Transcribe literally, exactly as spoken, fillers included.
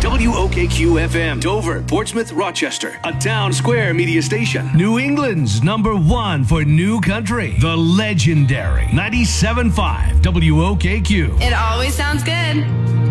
W O K Q F M, Dover, Portsmouth, Rochester, a Town Square media station. New England's number one for new country, the legendary ninety-seven point five W O K Q. It always sounds good.